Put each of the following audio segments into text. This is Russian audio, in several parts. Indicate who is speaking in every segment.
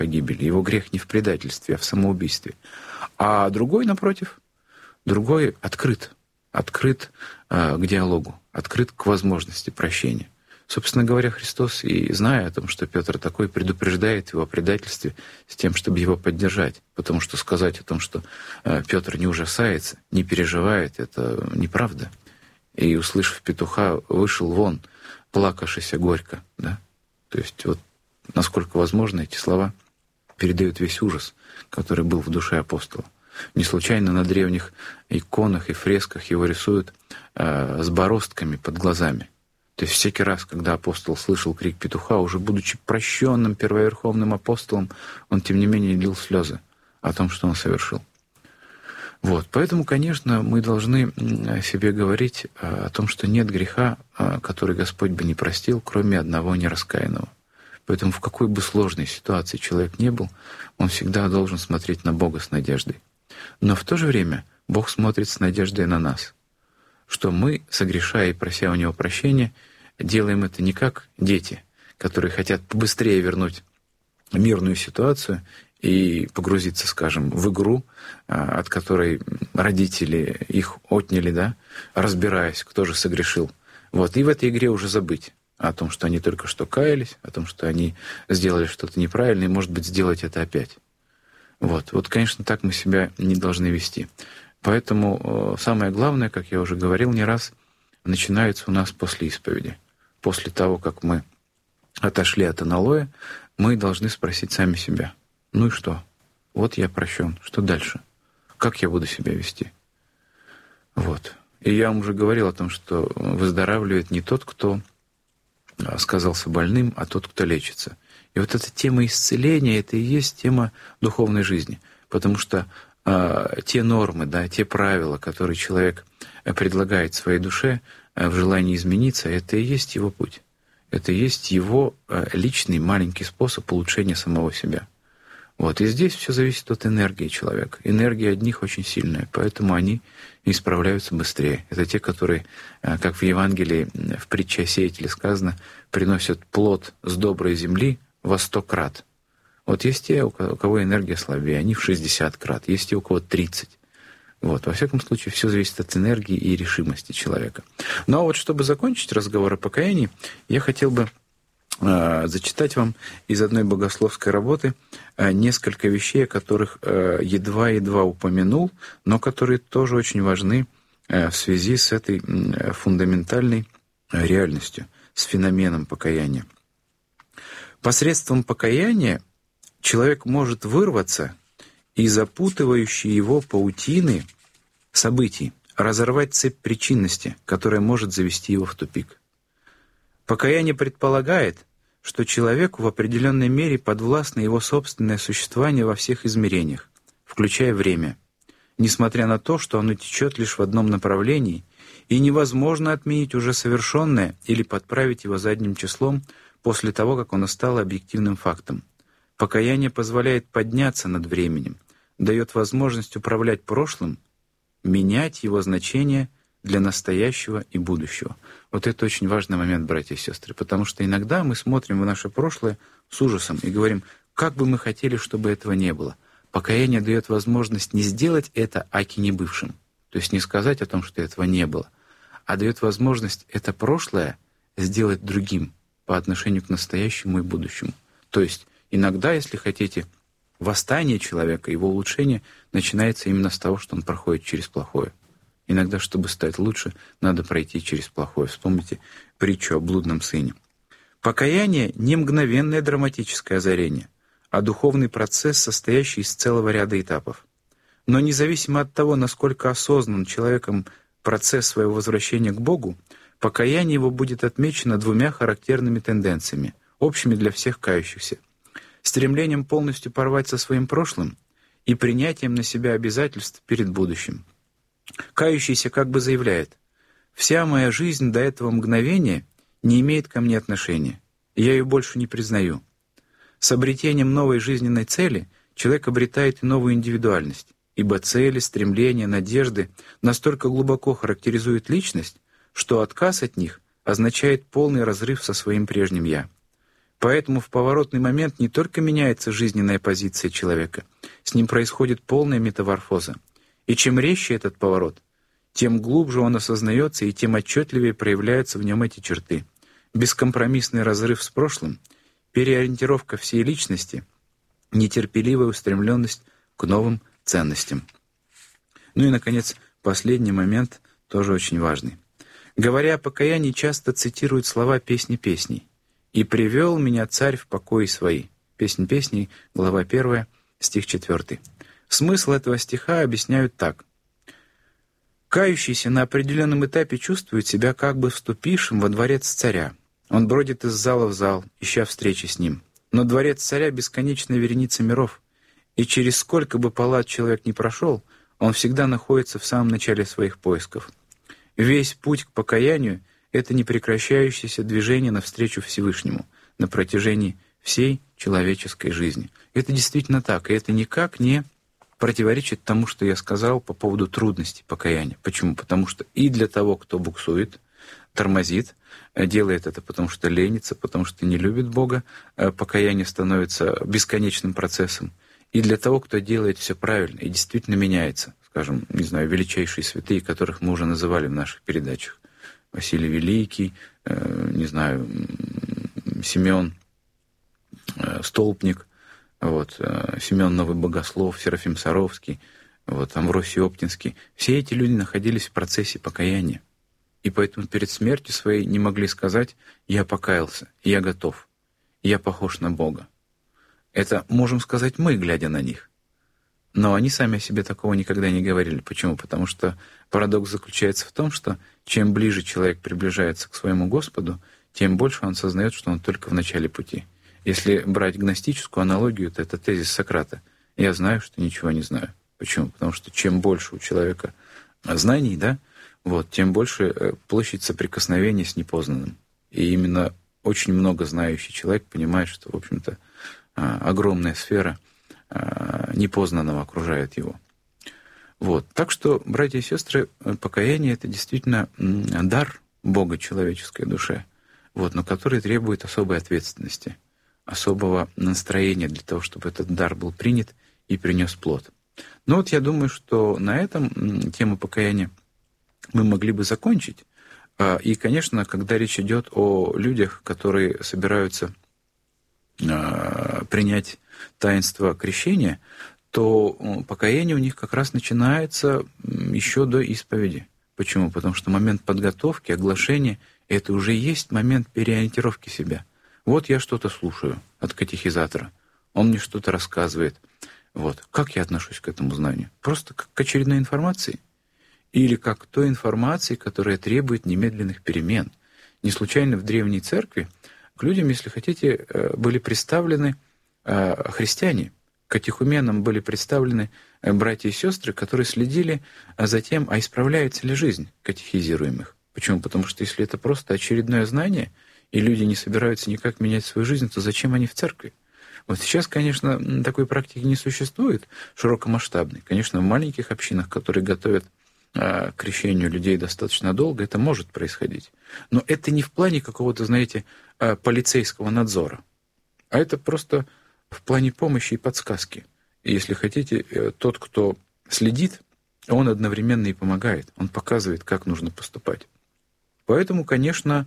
Speaker 1: погибели. Его грех не в предательстве, а в самоубийстве. А другой, напротив, другой открыт к диалогу, открыт к возможности прощения. Собственно говоря, Христос, и зная о том, что Петр такой, предупреждает его о предательстве с тем, чтобы его поддержать. Потому что сказать о том, что Петр не ужасается, не переживает, это неправда. И, услышав петуха, вышел вон, плакавшийся горько. Да? То есть вот насколько возможно, эти слова передают весь ужас, который был в душе апостола. Не случайно на древних иконах и фресках его рисуют с бороздками под глазами. То есть всякий раз, когда апостол слышал крик петуха, уже будучи прощенным первоверховным апостолом, он, тем не менее, лил слезы о том, что он совершил. Вот. Поэтому, конечно, мы должны себе говорить о том, что нет греха, который Господь бы не простил, кроме одного нераскаянного. Поэтому в какой бы сложной ситуации человек не был, он всегда должен смотреть на Бога с надеждой. Но в то же время Бог смотрит с надеждой на нас, что мы, согрешая и прося у Него прощения, делаем это не как дети, которые хотят побыстрее вернуть мирную ситуацию и погрузиться, скажем, в игру, от которой родители их отняли, да, разбираясь, кто же согрешил. Вот, и в этой игре уже забыть о том, что они только что каялись, о том, что они сделали что-то неправильное, и, может быть, сделать это опять. Вот, конечно, так мы себя не должны вести. Поэтому самое главное, как я уже говорил не раз, начинается у нас после исповеди. После того, как мы отошли от аналоя, мы должны спросить сами себя: ну и что? Вот я прощен, что дальше? Как я буду себя вести? Вот. И я вам уже говорил о том, что выздоравливает не тот, кто сказался больным, а тот, кто лечится. И вот эта тема исцеления, это и есть тема духовной жизни. Потому что те нормы, да, те правила, которые человек предлагает своей душе в желании измениться, это и есть его путь. Это и есть его личный маленький способ улучшения самого себя. Вот. И здесь все зависит от энергии человека. Энергия одних очень сильная, поэтому они исправляются быстрее. Это те, которые, как в Евангелии, в притче о сеятеле сказано, приносят плод с доброй земли во 100 крат. Вот есть те, у кого энергия слабее, они в 60 крат, есть те, у кого 30. Вот. Во всяком случае, все зависит от энергии и решимости человека. Ну а вот чтобы закончить разговор о покаянии, я хотел бы зачитать вам из одной богословской работы несколько вещей, о которых едва-едва упомянул, но которые тоже очень важны в связи с этой фундаментальной реальностью, с феноменом покаяния. Посредством покаяния человек может вырваться из опутывающей его паутины событий, разорвать цепь причинности, которая может завести его в тупик. Покаяние предполагает, что человеку в определенной мере подвластно его собственное существование во всех измерениях, включая время, несмотря на то, что оно течет лишь в одном направлении, и невозможно отменить уже совершенное или подправить его задним числом после того, как оно стало объективным фактом. Покаяние позволяет подняться над временем, дает возможность управлять прошлым, менять его значение для настоящего и будущего. Вот это очень важный момент, братья и сестры, потому что иногда мы смотрим в наше прошлое с ужасом и говорим, как бы мы хотели, чтобы этого не было. Покаяние дает возможность не сделать это аки не бывшим, то есть не сказать о том, что этого не было, а дает возможность это прошлое сделать другим по отношению к настоящему и будущему. То есть иногда, если хотите, восстание человека, его улучшение начинается именно с того, что он проходит через плохое. Иногда, чтобы стать лучше, надо пройти через плохое. Вспомните притчу о блудном сыне. Покаяние — не мгновенное драматическое озарение, а духовный процесс, состоящий из целого ряда этапов. Но независимо от того, насколько осознан человеком процесс своего возвращения к Богу, покаяние его будет отмечено двумя характерными тенденциями, общими для всех кающихся: стремлением полностью порвать со своим прошлым и принятием на себя обязательств перед будущим. Кающийся как бы заявляет: «Вся моя жизнь до этого мгновения не имеет ко мне отношения, и я ее больше не признаю». С обретением новой жизненной цели человек обретает и новую индивидуальность, ибо цели, стремления, надежды настолько глубоко характеризуют личность, что отказ от них означает полный разрыв со своим прежним «я». Поэтому в поворотный момент не только меняется жизненная позиция человека, с ним происходит полная метаморфоза. И чем резче этот поворот, тем глубже он осознается и тем отчетливее проявляются в нем эти черты. Бескомпромиссный разрыв с прошлым, переориентировка всей личности, нетерпеливая устремленность к новым ценностям. Ну и, наконец, последний момент, тоже очень важный. Говоря о покаянии, часто цитируют слова «Песни песней». «И привел меня царь в покои свои». Песнь песней, глава 1, стих 4. Смысл этого стиха объясняют так. Кающийся на определенном этапе чувствует себя как бы вступившим во дворец царя. Он бродит из зала в зал, ища встречи с ним. Но дворец царя — бесконечная вереница миров, и через сколько бы палат человек ни прошел, он всегда находится в самом начале своих поисков. Весь путь к покаянию — это непрекращающееся движение навстречу Всевышнему на протяжении всей человеческой жизни. Это действительно так, и это никак не противоречит тому, что я сказал по поводу трудностей покаяния. Почему? Потому что и для того, кто буксует, тормозит, делает это потому что ленится, потому что не любит Бога, покаяние становится бесконечным процессом. И для того, кто делает все правильно и действительно меняется, скажем, не знаю, величайшие святые, которых мы уже называли в наших передачах. Василий Великий, не знаю, Симеон Столпник, Семен Новый Богослов, Серафим Саровский, Амвросий Оптинский. Все эти люди находились в процессе покаяния. И поэтому перед смертью своей не могли сказать «я покаялся, я готов, я похож на Бога». Это можем сказать мы, глядя на них. Но они сами о себе такого никогда не говорили. Почему? Потому что парадокс заключается в том, что чем ближе человек приближается к своему Господу, тем больше он сознает, что он только в начале пути. Если брать гностическую аналогию, то это тезис Сократа. «Я знаю, что ничего не знаю». Почему? Потому что чем больше у человека знаний, тем больше площадь соприкосновения с непознанным. И именно очень много знающий человек понимает, что, в общем-то, огромная сфера непознанного окружает его. Так что, братья и сестры, покаяние — это действительно дар Бога человеческой душе, но который требует особой ответственности, особого настроения для того, чтобы этот дар был принят и принес плод. Я думаю, что на этом тему покаяния мы могли бы закончить. И, конечно, когда речь идет о людях, которые собираются принять таинство крещения, то покаяние у них как раз начинается еще до исповеди. Почему? Потому что момент подготовки, оглашения — это уже есть момент переориентировки себя. Я что-то слушаю от катехизатора, он мне что-то рассказывает. Как я отношусь к этому знанию? Просто как к очередной информации? Или как к той информации, которая требует немедленных перемен? Не случайно в Древней Церкви к людям, если хотите, были представлены христиане. Катехуменам были представлены братья и сестры, которые следили за тем, исправляется ли жизнь катехизируемых. Почему? Потому что если это просто очередное знание, и люди не собираются никак менять свою жизнь, то зачем они в церкви? Сейчас, конечно, такой практики не существует широкомасштабной. Конечно, в маленьких общинах, которые готовят к крещению людей достаточно долго, это может происходить. Но это не в плане какого-то, полицейского надзора, а это просто в плане помощи и подсказки. И если хотите, тот, кто следит, он одновременно и помогает, он показывает, как нужно поступать. Поэтому, конечно,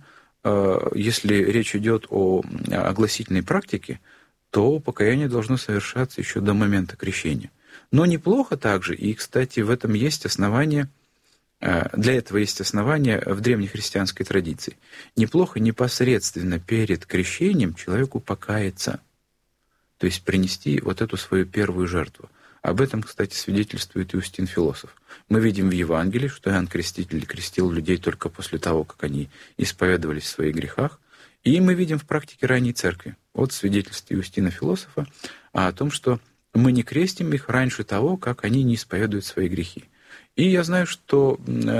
Speaker 1: если речь идет о огласительной практике, то покаяние должно совершаться еще до момента крещения. Но неплохо также, и, кстати, в этом есть основания, для этого есть основания в древнехристианской традиции. Неплохо непосредственно перед крещением человеку покаяться, то есть принести эту свою первую жертву. Об этом, кстати, свидетельствует Иустин Философ. Мы видим в Евангелии, что Иоанн Креститель крестил людей только после того, как они исповедовались в своих грехах. И мы видим в практике ранней церкви, свидетельство Иустина Философа о том, что мы не крестим их раньше того, как они не исповедуют свои грехи. И я знаю, что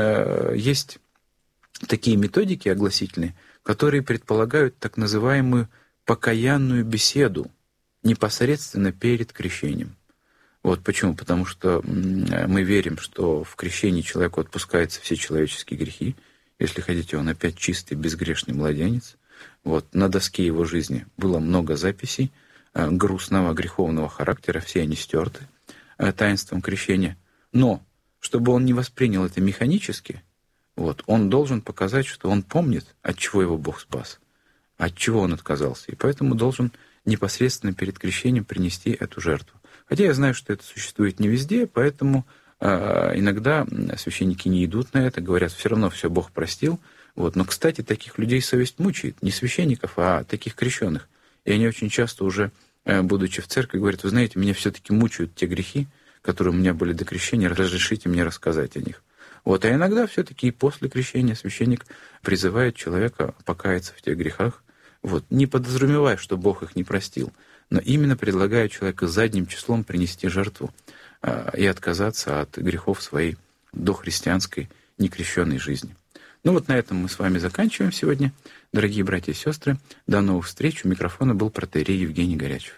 Speaker 1: есть такие методики огласительные, которые предполагают так называемую покаянную беседу непосредственно перед крещением. Почему? Потому что мы верим, что в крещении человеку отпускаются все человеческие грехи. Если хотите, он опять чистый, безгрешный младенец. Вот, на доске его жизни было много записей грустного, греховного характера, все они стерты таинством крещения. Но, чтобы он не воспринял это механически, вот, он должен показать, что он помнит, от чего его Бог спас, от чего он отказался. И поэтому должен непосредственно перед крещением принести эту жертву. Хотя я знаю, что это существует не везде, поэтому иногда священники не идут на это, говорят, все равно все Бог простил. Вот. Но, кстати, таких людей совесть мучает. Не священников, а таких крещенных. И они очень часто уже, будучи в церкви, говорят, вы знаете, меня все-таки мучают те грехи, которые у меня были до крещения, разрешите мне рассказать о них. Вот. А иногда все-таки и после крещения священник призывает человека покаяться в тех грехах, вот, не подразумевая, что Бог их не простил, но именно предлагая человеку задним числом принести жертву и отказаться от грехов своей дохристианской некрещенной жизни. Ну вот на этом мы с вами заканчиваем сегодня. Дорогие братья и сестры, до новых встреч. У микрофона был протоиерей Евгений Горячев.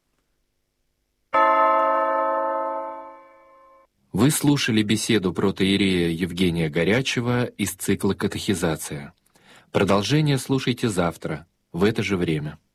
Speaker 2: Вы слушали беседу протоиерея Евгения Горячева из цикла «Катехизация». Продолжение слушайте завтра, в это же время.